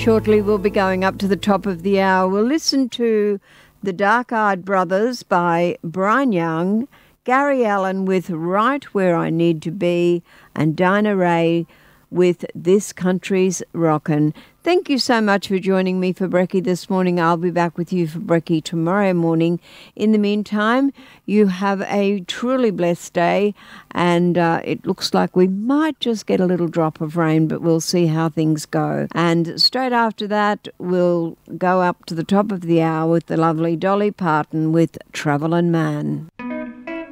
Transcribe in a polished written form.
Shortly we'll be going up to the top of the hour. We'll listen to The Dark-Eyed Brothers by Brian Young, Gary Allan with Right Where I Need to Be, and Dinah Ray with This Country's Rockin'. Thank you so much for joining me for Brekkie this morning. I'll be back with you for Brekkie tomorrow morning. In the meantime, you have a truly blessed day, and it looks like we might just get a little drop of rain, but we'll see how things go. And straight after that, we'll go up to the top of the hour with the lovely Dolly Parton with Travelin' Man.